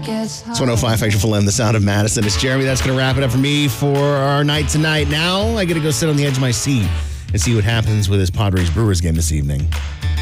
It's 105 Factor FM, the sound of Madison. It's Jeremy. That's going to wrap it up for me for our night tonight. Now I get to go sit on the edge of my seat and see what happens with this Padres-Brewers game this evening.